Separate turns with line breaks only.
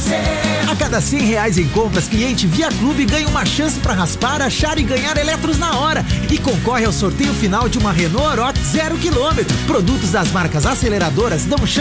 A cada R$100 em compras, cliente Via Clube ganha uma chance para raspar, achar e ganhar eletros na hora. E concorre ao sorteio final de uma Renault Oroch 0 km. Produtos das marcas aceleradoras dão chance